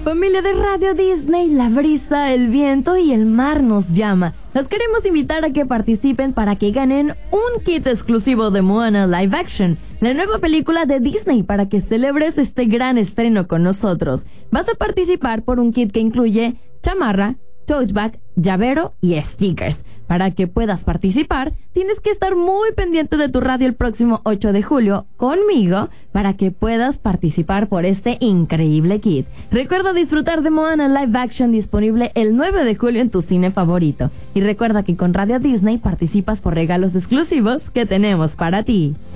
Familia de Radio Disney, la brisa, el viento y el mar nos llama. Los queremos invitar a que participen para que ganen un kit exclusivo de Moana Live Action, la nueva película de Disney, para que celebres este gran estreno con nosotros. Vas a participar por un kit que incluye chamarra, tote bag, llavero y stickers. Para que puedas participar, tienes que estar muy pendiente de tu radio el próximo 8 de julio conmigo para que puedas participar por este increíble kit. Recuerda disfrutar de Moana Live Action, disponible el 9 de julio en tu cine favorito. Y recuerda que con Radio Disney participas por regalos exclusivos que tenemos para ti.